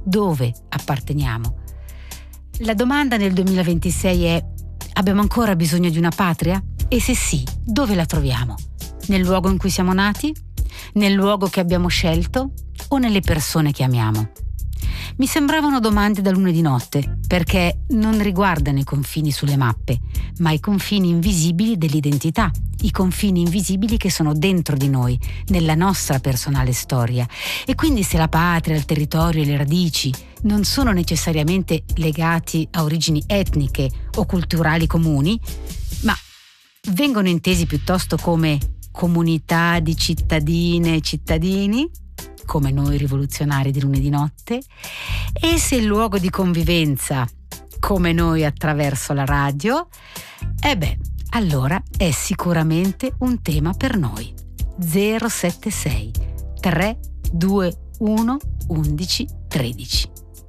dove apparteniamo. La domanda nel 2026 è: abbiamo ancora bisogno di una patria? E se sì, dove la troviamo? Nel luogo in cui siamo nati? Nel luogo che abbiamo scelto? O nelle persone che amiamo? Mi sembravano domande da lunedì notte, perché non riguardano i confini sulle mappe, ma i confini invisibili dell'identità, i confini invisibili che sono dentro di noi, nella nostra personale storia. E quindi se la patria, il territorio e le radici non sono necessariamente legati a origini etniche o culturali comuni, ma vengono intesi piuttosto come comunità di cittadine e cittadini, come noi rivoluzionari di lunedì notte, e se il luogo di convivenza, come noi attraverso la radio, allora è sicuramente un tema per noi. 076 321 11 13.